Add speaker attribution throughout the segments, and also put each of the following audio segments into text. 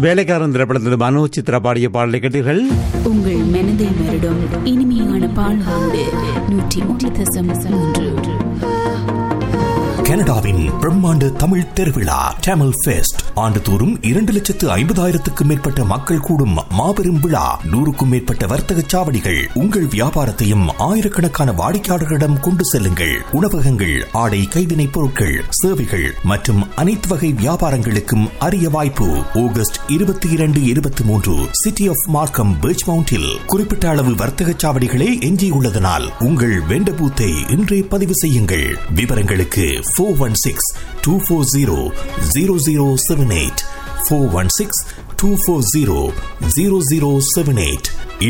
Speaker 1: வேலைக்காரன் திரைப்படத்தில் மனோ சித்ரா பாடிய பாடலை கேட்டீர்கள்.
Speaker 2: உங்கள் மனதை வருடம் இனிமையான பால்வாண்டு 101.3.
Speaker 3: கனடாவின் பிரம்மாண்ட தமிழ் திருவிழா டேமல் ஃபெஸ்ட் ஆண்டுதோறும் 2,50,000க்கும் மேற்பட்ட மக்கள் கூடும் மாபெரும் விழா. 100க்கும் மேற்பட்ட வர்த்தக சாவடிகள். உங்கள் வியாபாரத்தையும் ஆயிரக்கணக்கான வாடிக்கையாளர்களிடம் கொண்டு செல்லுங்கள். உணவகங்கள், ஆடை, கைவினைப் பொருட்கள், சேவைகள் மற்றும் அனைத்து வகை வியாபாரங்களுக்கும் அரிய வாய்ப்பு. ஆகஸ்ட் 22, 23 சிட்டி ஆஃப் மார்க்கம் பீச் மவுண்டில் குறிப்பிட்ட அளவு வர்த்தக சாவடிகளே எஞ்சியுள்ளதனால் உங்கள் வெண்ட பூத்தை இன்றே பதிவு செய்யுங்கள். விவரங்களுக்கு 416-240-0078 416-240-0078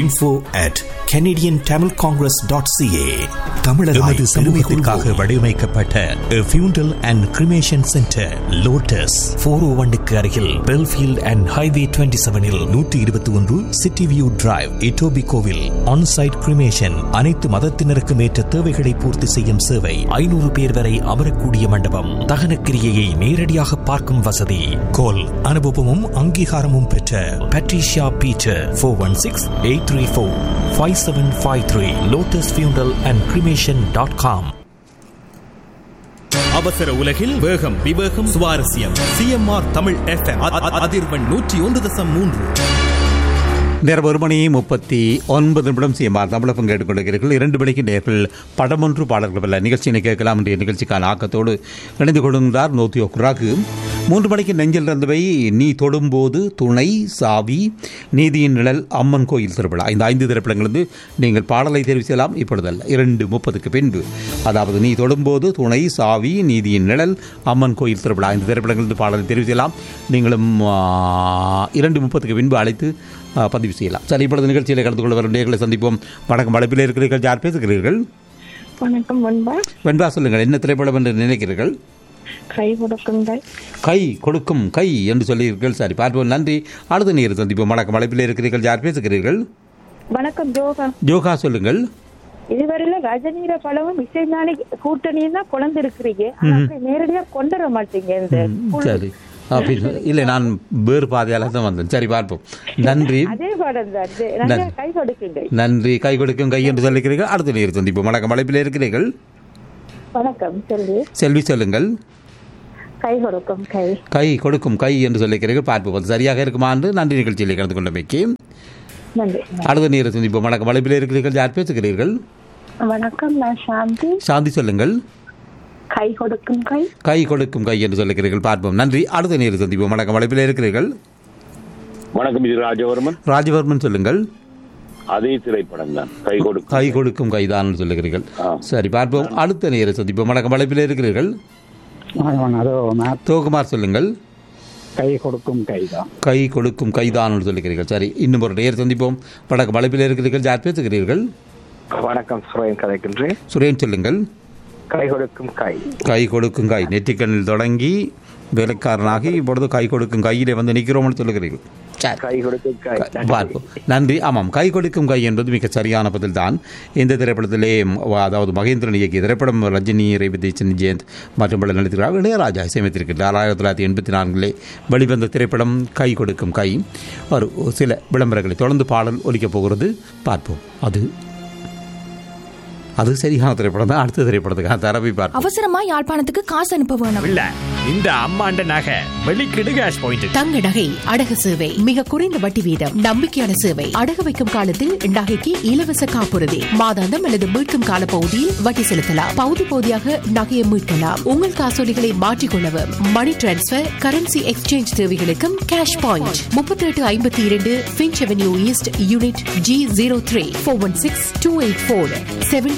Speaker 3: info@canadiantamilcongress.ca. தமிழகத்தின் பெருமைகளுக்காக வடிவமைக்கப்பட்ட ஃபியூண்டல் அண்ட் கிரிமேஷன் சென்டர் லோட்டஸ் 401க்கு அருகில் Belfield and highway 27இல் 121 city view drive இட்டோபிகோவில் on-site cremation. அனைத்து மதத்தினருக்கும் ஏற்ற தேவைகளை பூர்த்தி செய்யும் சேவை. 500 பேர் வரை அமரக்கூடிய மண்டபம். தகன கிரியையை நேரடியாக பார்க்கும் வசதி. கோல் அனுபவமும் அங்கீகாரமும் பெற்ற பட்ரிஷியா பீட்டர் 416-834-5753 lotusfunerallandcremation.com.
Speaker 4: அவசர உலகில் வேகம், விவேகம், சுவாரஸ்யம். CMR தமிழ் FM அதிர்வெண் 101.3.
Speaker 1: நேரம் 1:39 CMR தமிழகம் கேட்டுக்கொண்டிருக்கிறீர்கள். 2 மணிக்கு நேர்கள் படம் ஒன்று பாடல்கள் அல்ல நிகழ்ச்சியினை கேட்கலாம் என்ற நிகழ்ச்சிக்கான ஆக்கத்தோடு இணைந்து கொள்கின்றார் நோத்தியோ குராகு. 3 மணிக்கு நெஞ்சில் இருந்தவை நீ தொடும்போது, துணை, சாவி, நீதியின் நிழல், அம்மன் கோயில் திருவிழா. இந்த 5 திரைப்படங்களிலிருந்து நீங்கள் பாடலை தெரிவு செய்யலாம். இப்பொழுதல்ல, 2:30க்கு பின்பு. அதாவது நீ தொடும்போது, துணை, சாவி, நீதியின் நிழல், அம்மன் கோயில் திருவிழா. இந்த திரைப்படங்களிலிருந்து பாடலை தெரிவு செய்யலாம். நீங்களும் 2:30க்கு பின்பு அழைத்து பதிவு செய்யலாம். சரி, இப்பொழுது நிகழ்ச்சியில் கலந்து கொள்ள வரும் நேர்களை சந்திப்போம். வணக்கம். அழைப்பில் இருக்கிறீர்கள். யார் பேசுகிறீர்கள்?
Speaker 5: வணக்கம்.
Speaker 1: வெண்பா, சொல்லுங்கள். என்ன திரைப்படம் என்று நினைக்கிறீர்கள்?
Speaker 5: கை கொடுக்கும் கை.
Speaker 1: கை கொடுக்கும் கை என்று சொல்லியிருக்கீர்கள். சரி, பார்ப்போம். நன்றி. அடுத்த நேரம் சந்திப்போம். வணக்கம். அழைப்பில் இருக்கிறீர்கள். யார் பேசுகிறீர்கள்?
Speaker 5: வணக்கம்.
Speaker 1: ஜோகா, சொல்லுங்கள்.
Speaker 5: இதுவரையில ரஜினியில படமும் இசைஞானி கூட்டணியும் தான் கொண்டு இருக்கிறீங்க. நேரடியா கொண்டு வர மாட்டீங்க.
Speaker 1: சரி, இல்லை, நான் வேறு பாதையால தான் வந்தேன். சரி, பார்ப்போம். நன்றி. நன்றி. கை கொடுக்கும் கை என்று சொல்லிக்கிறீர்கள். அடுத்த நேரம் சந்திப்போம். வணக்கம். அழைப்பில் இருக்கிறீர்கள்.
Speaker 5: வணக்கம்.
Speaker 1: செல்வி, சொல்லுங்கள்.
Speaker 5: கை கொடுக்கும் கை.
Speaker 1: கை கொடுக்கும் கை என்று சொல்லிக்கிறீர்கள். பார்ப்போம் சரியாக இருக்குமா என்று. நன்றி. நிகழ்ச்சியில் கலந்து கொண்டமைக்கு
Speaker 5: நன்றி.
Speaker 1: அடுத்த நேரம் சந்திப்போம். வணக்கம். அழைப்பில் இருக்கிறீர்கள். யார் பேசுகிறீர்கள்?
Speaker 5: வணக்கம், நான் சாந்தி.
Speaker 1: சாந்தி, சொல்லுங்கள்.
Speaker 5: கை கொடுக்கும் கை.
Speaker 1: கை கொடுக்கும் கை என்று சொல்லுகிறீர்கள். பார்ப்போம். நன்றி. அடுத்த நேரம் சந்திப்போம். வணக்கம். அழைப்பில் இருக்கிறீர்கள்.
Speaker 6: வணக்கம், இது ராஜவர்மன்.
Speaker 1: ராஜவர்மன், சொல்லுங்கள்.
Speaker 6: அதே திரைப்படம் தான். கை கொடுக்கும்
Speaker 1: கைதான் சொல்லுகிறீர்கள். சரி, பார்ப்போம். அடுத்த நேரம் சந்திப்போம். வணக்கம். அழைப்பில் இருக்கிறீர்கள். தோகுமார், சொல்லுங்கள்.
Speaker 7: கை கொடுக்கும் கைதான்.
Speaker 1: கை கொடுக்கும் கைதான் சொல்லுகிறீர்கள். சரி, இன்னும் ஒரு நேரம் சந்திப்போம். வணக்கம். அழைப்பில் இருக்கிறீர்கள். யார் பேசுகிறீர்கள்?
Speaker 7: வணக்கம், சுரேன் கதைக்கின்றேன்.
Speaker 1: சுரேன், சொல்லுங்கள்.
Speaker 7: கை கொடுக்கும் கை.
Speaker 1: கை கொடுக்கும் கை. நெற்றிக்கண்ணில் தொடங்கி வேலைக்காரனாகி இப்பொழுது கை கொடுக்கும் கையிலே வந்து நிற்கிறோம்னு சொல்லுகிறீர்கள். பார்ப்போம். நன்றி. ஆமாம், கை கொடுக்கும் கை என்பது மிக சரியான பதில் தான். இந்த திரைப்படத்திலே, அதாவது மகேந்திரன் இயக்கிய திரைப்படம். ரஜினி, ரேவதி, ஜெயந்த் மற்றும் பல நடித்திருக்கிறார். இளையராஜா இசையமைத்திருக்கிறார். 1984 வெளிவந்த திரைப்படம் கை கொடுக்கும் கை. ஒரு சில விளம்பரங்களை தொடர்ந்து பாடல் ஒலிக்கப் போகிறது. பார்ப்போம். அது சரியான திரைப்படம் தான். அடுத்த திரைப்படத்துக்காக தரவை பார்ப்போம்.
Speaker 8: அவசரமா யாழ்ப்பாணத்துக்கு காசு அனுப்ப வேணும்.
Speaker 4: இல்ல, இந்த அம்மாண்ட நகை வெளிக்கிடு கேஷ் பாயிண்ட்.
Speaker 8: தங்க நகை அடகு சேவை மிக குறைந்த வட்டி வீதம், நம்பிக்கையான சேவை. அடகு வைக்கும் காலத்தில் நகைக்கு இலவச காப்புறுதி. மாதாந்தம் அல்லது மீட்கும் கால பகுதியில் வட்டி செலுத்தலாம். பகுதி பகுதியாக நகையை மீட்கலாம். உங்கள் காசோலிகளை மாற்றிக்கொள்ளவும், மணி டிரான்ஸ்பர், கரன்சி எக்ஸ்சேஞ்ச் தேவைகளுக்கும் cash point. 3852 Finch avenue east, unit G03. 416-284-7000.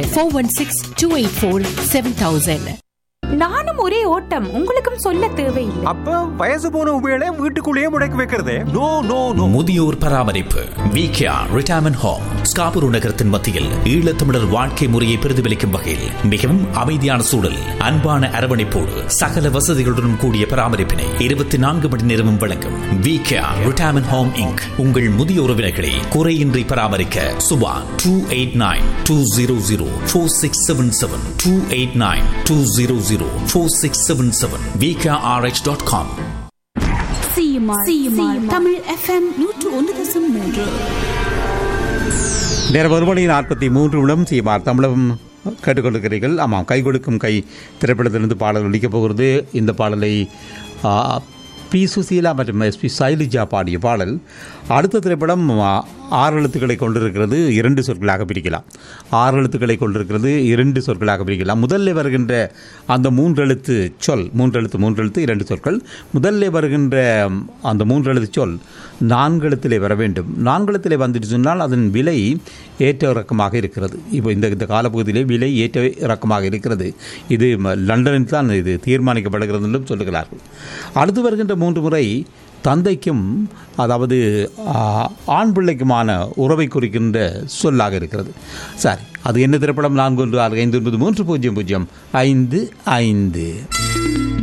Speaker 8: 416-284-7000.
Speaker 9: நானும் ஒரே ஓட்டம், உங்களுக்கும் சொல்ல தேவையில்லை.
Speaker 10: அப்ப வயசு போன உபயோக வீட்டுக்குள்ளேயே முடக்கி வைக்கிறதே. No no no.
Speaker 3: முதியோர் பராமரிப்பு விகேஆர் ரிட்டையர்மென்ட் ஹோம் ஸ்காபுரு நகரத்தின் மத்தியில் ஈழத்தமிழர் வாழ்க்கை முறையை பிரதிபலிக்கும் வகையில் மிகவும் அமைதியான சூழல், அன்பான அரவணைப்போடு சகல வசதிகளுடன் கூடிய பராமரிப்பினை 24 மணி நேரமும் வழங்கும் விகேஆர் ரிட்டையர்மென்ட் ஹோம் இன்க். உங்கள் முதிய உறவினர்களை குறையின்றி பராமரிக்க Subha 289-200-4677 289-200-4677 VKRH.com.
Speaker 2: CMR Tamil FM 101.3.
Speaker 1: நேரம் 1:43 சிஎம்ஆர் தமிழகம் கேட்டுக்கொண்டிருக்கிறீர்கள். ஆமாம், கை கொடுக்கும் கை திரைப்படத்திலிருந்து பாடல் ஒலிக்கப் போகிறது. இந்த பாடலை பி சுசீலா மற்றும் எஸ்பி சைலிஜா பாடிய பாடல். அடுத்த திரைப்படம் 6 எழுத்துக்களை கொண்டிருக்கிறது, 2 சொற்களாக பிரிக்கலாம். 6 எழுத்துக்களை கொண்டிருக்கிறது, 2 சொற்களாக பிரிக்கலாம். முதல்ல வருகின்ற அந்த 3 எழுத்து சொல், 3 எழுத்து 2 சொற்கள். முதல்ல வருகின்ற அந்த 3 எழுத்து சொல் 4 எழுத்திலே வர வேண்டும். 4 எழுத்திலே வந்துட்டு சொன்னால் அதன் விலை ஏற்ற இறக்கமாக இருக்கிறது. இப்போ இந்த காலப்பகுதியிலே விலை ஏற்ற இறக்கமாக இருக்கிறது. இது லண்டனில் தான் இது தீர்மானிக்கப்படுகிறது என்றும் சொல்லுகிறார்கள். அடுத்து வருகின்ற 3 முறை தந்தைக்கும், அதாவது ஆண் பிள்ளைக்குமான உறவை குறிக்கின்ற சொல்லாக இருக்கிறது. சரி, அது என்ன திரைப்படம்? 4165930055.